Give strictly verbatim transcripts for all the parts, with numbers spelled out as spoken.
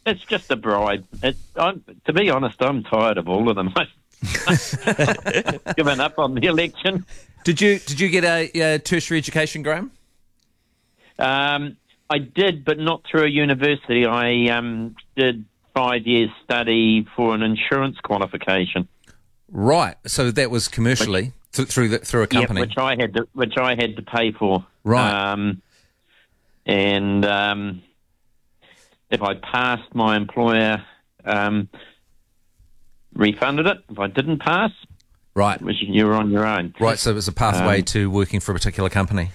it's just a bribe. It, I'm, to be honest, I'm tired of all of them. I've given up on the election. Did you did you get a, a tertiary education, Graham? Um, I did, but not through a university. I um, did five years study for an insurance qualification. Right. So that was commercially which, th- through the, through a company, yeah, which I had to, which I had to pay for. Right. Um, and um, if I passed, my employer um, refunded it. If I didn't pass, right, it was, you were on your own. Right. So it was a pathway um, to working for a particular company.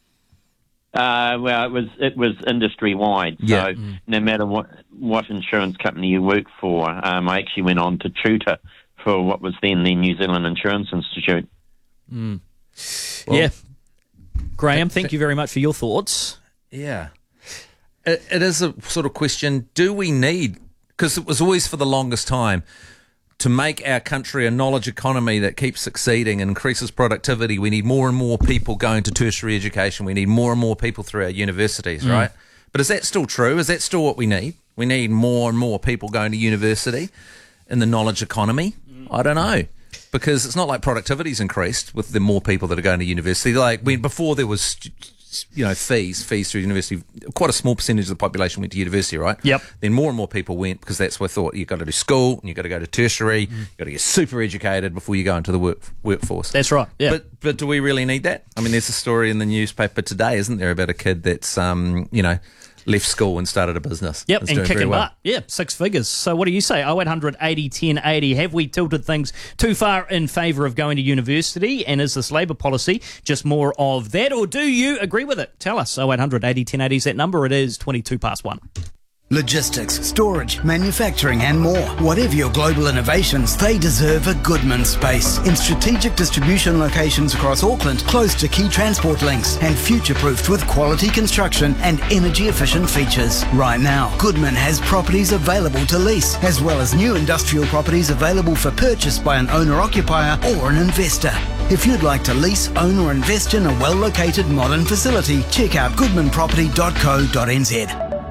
Uh, well, it was it was industry wide. So yeah. mm. no matter what what insurance company you work for, um, I actually went on to tutor for what was then the New Zealand Insurance Institute. Mm. Well, yeah. Graham, thank you very much for your thoughts. Yeah. It, it is a sort of question, do we need, because it was always for the longest time, to make our country a knowledge economy that keeps succeeding and increases productivity, we need more and more people going to tertiary education. We need more and more people through our universities, mm. right? But is that still true? Is that still what we need? We need more and more people going to university in the knowledge economy? Mm. I don't know. Because it's not like productivity's increased with the more people that are going to university. Like when before there was, you know, fees, fees through university, quite a small percentage of the population went to university, right? Yep. Then more and more people went because that's what I thought. You've got to do school and you've got to go to tertiary. Mm. You've got to get super educated before you go into the work workforce. That's right. Yeah. But but do we really need that? I mean, there's a story in the newspaper today, isn't there, about a kid that's um you know left school and started a business. Yep, and and kicking well. butt. Yeah, six figures. So what do you say? oh eight hundred eighty ten eighty. Have we tilted things too far in favour of going to university? And is this Labour policy just more of that? Or do you agree with it? Tell us. oh eight hundred eighty ten eighty is that number. It is twenty-two past one. Logistics, storage, manufacturing and more. Whatever your global innovations, they deserve a Goodman space. In strategic distribution locations across Auckland, close to key transport links and future-proofed with quality construction and energy-efficient features. Right now, Goodman has properties available to lease, as well as new industrial properties available for purchase by an owner-occupier or an investor. If you'd like to lease, own or invest in a well-located modern facility, check out goodman property dot co dot n z.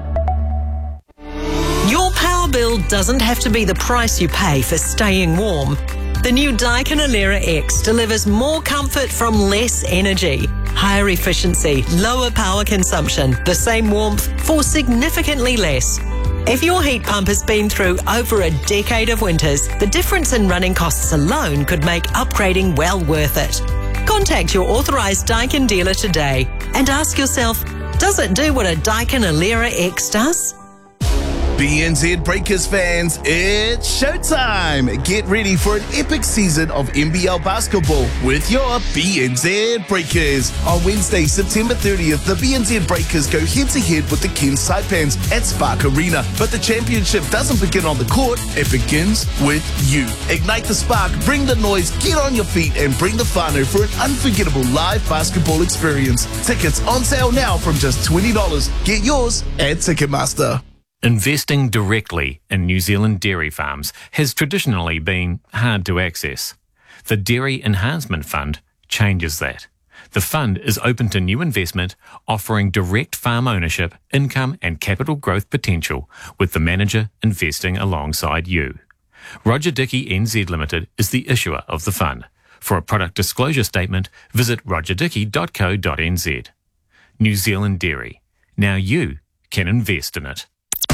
Your power bill doesn't have to be the price you pay for staying warm. The new Daikin Alera X delivers more comfort from less energy, higher efficiency, lower power consumption, the same warmth for significantly less. If your heat pump has been through over a decade of winters, the difference in running costs alone could make upgrading well worth it. Contact your authorised Daikin dealer today and ask yourself, does it do what a Daikin Alera X does? B N Z Breakers fans, it's showtime! Get ready for an epic season of N B L basketball with your B N Z Breakers. On Wednesday, September thirtieth, the B N Z Breakers go head-to-head with the Cairns Saipans at Spark Arena. But the championship doesn't begin on the court, it begins with you. Ignite the spark, bring the noise, get on your feet and bring the whānau for an unforgettable live basketball experience. Tickets on sale now from just twenty dollars. Get yours at Ticketmaster. Investing directly in New Zealand dairy farms has traditionally been hard to access. The Dairy Enhancement Fund changes that. The fund is open to new investment, offering direct farm ownership, income and capital growth potential, with the manager investing alongside you. Roger Dickey N Z Limited is the issuer of the fund. For a product disclosure statement, visit roger dickey dot co dot n z. New Zealand Dairy. Now you can invest in it.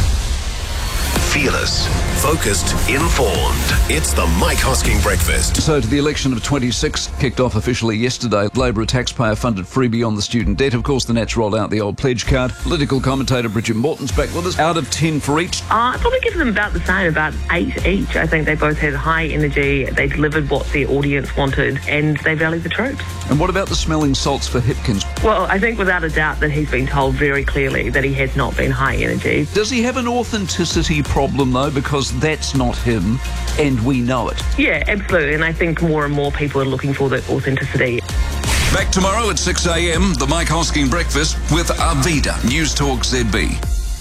Fearless, focused, informed. It's the Mike Hosking Breakfast. So to the election of twenty-six kicked off officially yesterday. Labor, a taxpayer-funded freebie on the student debt. Of course, the Nats rolled out the old pledge card. Political commentator Bridget Morton's back with us. Out of ten for each. Uh, I'd probably give them about the same, about eight each. I think they both had high energy. They delivered what the audience wanted, and they valued the troops. And what about the smelling salts for Hipkins? Well, I think without a doubt that he's been told very clearly that he has not been high energy. Does he have an authenticity problem, though? Because that's not him, and we know it. Yeah, absolutely. And I think more and more people are looking for that authenticity. Back tomorrow at six a.m, the Mike Hosking Breakfast with Arvida, News Talk Z B.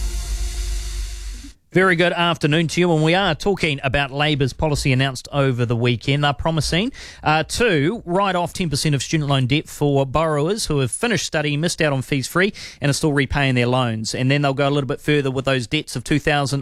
Very good afternoon to you, and we are talking about Labour's policy announced over the weekend. They're promising uh, to write off ten percent of student loan debt for borrowers who have finished study, missed out on fees free, and are still repaying their loans. And then they'll go a little bit further with those debts of two thousand